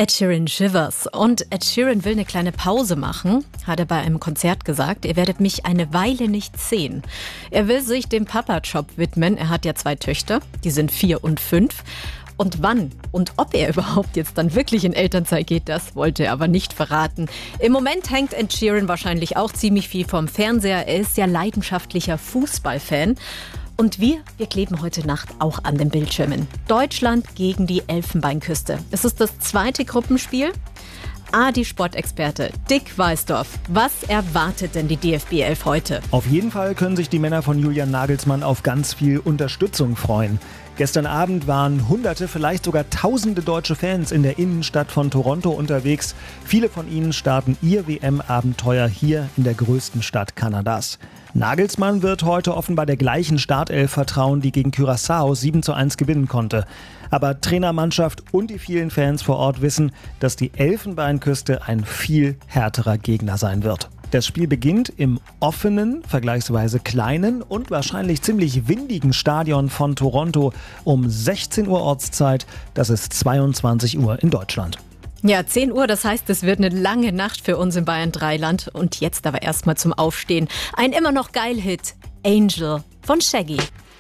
Ed Sheeran Shivers. Und Ed Sheeran will eine kleine Pause machen, hat er bei einem Konzert gesagt. Ihr werdet mich eine Weile nicht sehen. Er will sich dem Papa-Job widmen. Er hat ja 2 Töchter, die sind 4 und 5. Und wann und ob er überhaupt jetzt dann wirklich in Elternzeit geht, das wollte er aber nicht verraten. Im Moment hängt Ed Sheeran wahrscheinlich auch ziemlich viel vom Fernseher. Er ist ja leidenschaftlicher Fußballfan. Und wir kleben heute Nacht auch an den Bildschirmen. Deutschland gegen die Elfenbeinküste. Es ist das 2. Gruppenspiel. Die-Sportexperte Dick Weisdorf. Was erwartet denn die DFB 11 heute? Auf jeden Fall können sich die Männer von Julian Nagelsmann auf ganz viel Unterstützung freuen. Gestern Abend waren Hunderte, vielleicht sogar Tausende deutsche Fans in der Innenstadt von Toronto unterwegs. Viele von ihnen starten ihr WM-Abenteuer hier in der größten Stadt Kanadas. Nagelsmann wird heute offenbar der gleichen Startelf vertrauen, die gegen Curaçao 7:1 gewinnen konnte. Aber Trainermannschaft und die vielen Fans vor Ort wissen, dass die Elfenbeinküste ein viel härterer Gegner sein wird. Das Spiel beginnt im offenen, vergleichsweise kleinen und wahrscheinlich ziemlich windigen Stadion von Toronto um 16 Uhr Ortszeit. Das ist 22 Uhr in Deutschland. Ja, 10 Uhr, das heißt, es wird eine lange Nacht für uns in Bayern Dreiland. Und jetzt aber erstmal zum Aufstehen. Ein immer noch geil Hit, Angel von Shaggy.